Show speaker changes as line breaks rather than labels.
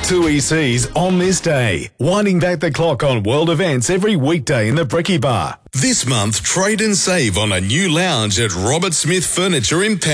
2EC's On This Day, winding back the clock on world events every weekday in the Bricky Bar. This month, trade and save on a new lounge at Robert Smith Furniture in Penrith.